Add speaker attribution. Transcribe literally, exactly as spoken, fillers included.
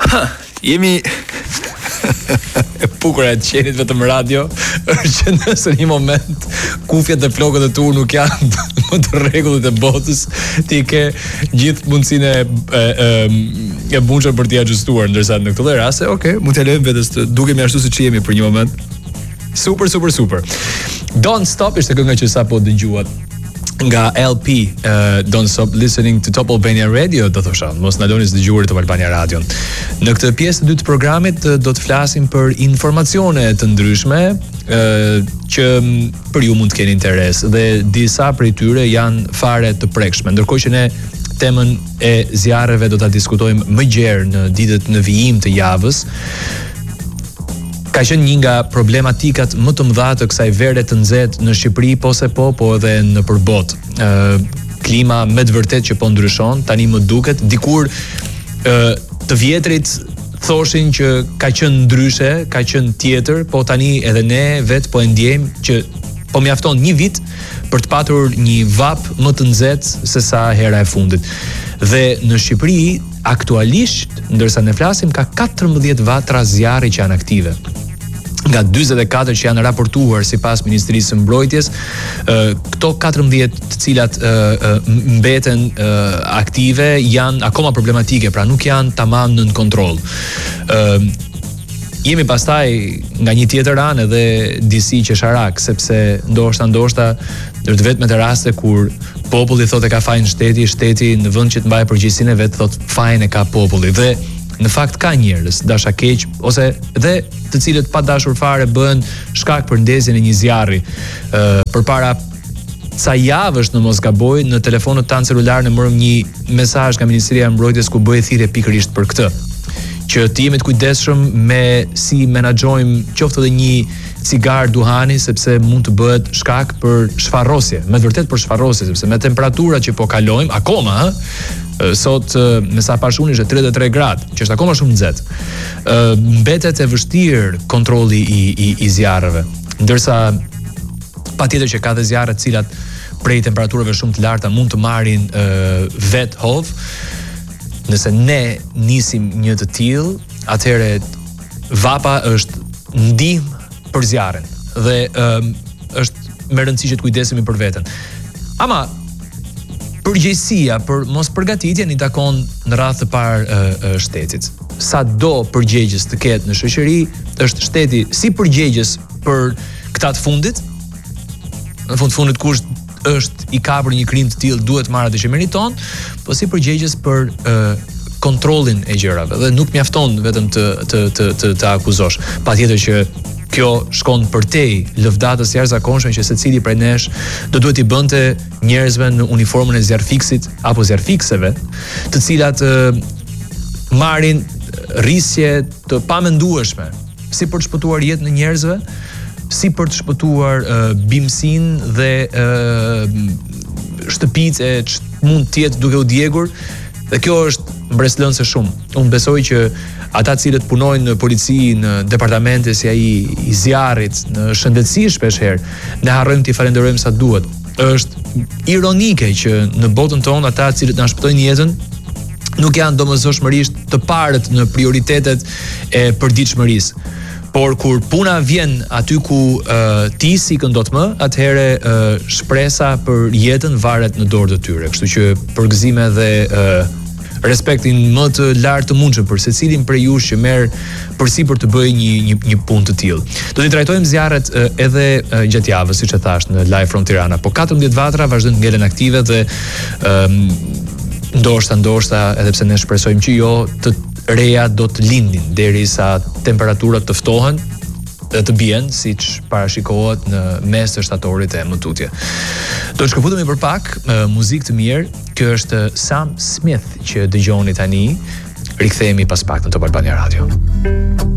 Speaker 1: Jemi e bukur e të qenit vetëm radio është që nëse një moment kufjet e flokët e tu nuk janë më të rregullit e botës, ti ke gjithë mundësinë e, e, e, e bunshër për t'i ajustuar, ndërsa në këtë raste, okay, mund t'ja lejmë vetes të dukemi ashtu siç jemi për një moment. Super, super, super. Don't Stop ishte kënga që sapo dëgjuat nga L P uh, Don't Stop Listening to Top Albania Radio, do thosha, mos na loni të dëgjuar Top Albania Radio. Në këtë pjesë të dytë të programit uh, do të flasim për informacione të ndryshme uh, që për ju mund të keni interes dhe disa prej tyre janë fare të prekshme, ndërkohë që ne temën e zjarreve do ta diskutojmë më gjerë në ditët në vijim të javës. Ka qenë një nga problematikat më të mëdha të kësaj vere të nxehtë në Shqipëri, po se po, po edhe në përbot. Ë klima me të vërtet që po ndryshon, tani më duket, dikur ë të vjetrit thoshin që ka qenë ndryshe, ka qenë tjetër, po tani edhe ne vet po e ndjejmë që po mjafton një vit për të patur një vap më të nxehtë se sa hera e fundit. Dhe në Shqipëri aktualisht, ndërsa ne flasim, ka katërmbëdhjetë vatra zjarri që janë aktive. Nga dyzet e katër që janë raportuar sipas Ministrisë së Mbrojtjes, këto katërmbëdhjetë të cilat mbeten aktive janë akoma problematike, pra nuk janë tamam nën kontroll. Jemi pastaj nga një tjetër anë edhe disi qesharak, sepse ndoshta ndoshta është vetëm në raste kur populli thotë e ka fajin shteti, shteti në vend që të mbajë përgjegjësinë e vet thotë fajin e ka populli. Dhe në fakt ka njerëz dashakeq ose dhe të cilët pa dashur fare bëhen shkak për ndezjen e një zjarri. Ë përpara ca javësh në mos gaboj, në telefonët tanë celular ne morëm një mesazh nga Ministria e Mbrojtjes ku bëhej thirrje pikërisht për këtë, që të jemi të kujdesshëm me si menaxhojmë qoftë edhe një cigar duhani, sepse mund të bëhet shkak për shfarrosje, me vërtet për shfarrosje, sepse me temperaturat që po kalojmë akoma, ë, sot me sa pash unë ishte tridhjetë e tre gradë, që është akoma shumë nxehtë. Ë mbetet e vështirë kontrolli i i, i zjarreve, ndërsa patjetër që ka dhe zjarre të cilat prej temperaturave shumë të larta mund të marrin ë, vet hov. Nëse ne nisim një të tillë, atëherë vapa është ndihmë për zjarrin dhe um, është me rëndësi që të kujdesemi për veten. Ama përgjegjësia për mos përgatitjen i takon në radhë të parë uh, uh, shtetit. Sa do përgjegjës të ketë në shoqëri, është shteti si përgjegjës për këta të fundit. Në fund fundit kush është i kapur një krim të tillë duhet marrë atë që meriton, po si përgjegjës për uh, kontrollin e gjërave dhe nuk mjafton vetëm të të të të, të akuzosh. Patjetër që kjo shkon përtej lëvdatës jashtëzakonshme që secili prej nesh do duhet i bënte njerëzve në uniformën e zjarfiksit apo zjarfikseve, të cilat uh, marrin rrisje të pamendueshme, si për të shpëtuar jetën e njerëzve, si për të shpëtuar uh, bimësinë dhe uh, shtëpitë e që mund të jetë duke u djegur, dhe kjo është mbreslënse shumë. Unë besoj që ata cilët punojnë në polici, në departamente si ai i zjarrit, në shëndetësi shpeshherë, ne harrojmë t'i falenderojmë sa duhet. Është ironike që në botën tonë ata cilët na shpëtojnë jetën nuk janë domosdoshmërisht të parët në prioritetet e përditshmërisë. Por kur puna vjen aty ku uh, ti si këndot më, atëherë uh, shpresa për jetën varet në dorë të tyre. Kështu që përgëzime dhe uh, respektin më të lartë të mundshëm për secilin prej jush që merr përsipër të bëjë një një një punë të tillë. Do t'i trajtojmë zjarret uh, edhe uh, gjatë javës, siç e thash, në Live from Tirana. Po katërmbëdhjetë vatra vazhdojnë të ngelen aktive dhe um, ndoshta ndoshta edhe pse ne shpresojmë që jo, të reja do të lindin derisa temperaturat të ftohen dhe të bien, siç parashikohet në mes të shtatorit e mëtutje. Do të shkëputemi për pak uh, muzikë të mirë. Kjo është Sam Smith që dëgjoni tani. Rikthehemi pas pak në Top Albania Radio.